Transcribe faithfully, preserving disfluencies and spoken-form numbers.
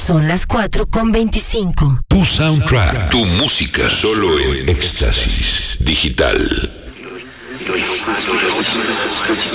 Son las cuatro con veinticinco. Tu soundtrack, tu música, solo en Éxtasis Digital.